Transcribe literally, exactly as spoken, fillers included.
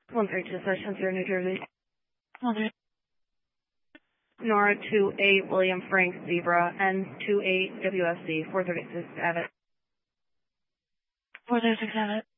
one three two Sessions here, New Jersey. one three. Nora two eight William Frank Zebra and two eight W S C four thirty-six Abbott. four thirty-six Abbott.